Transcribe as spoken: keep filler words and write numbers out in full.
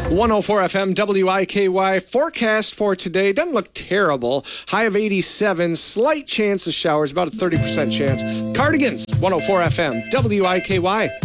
one oh four F M W I K Y. Forecast for today doesn't look terrible. High of eighty-seven. Slight chance of showers, about a thirty percent chance. Cardigans, one oh four F M W I K Y.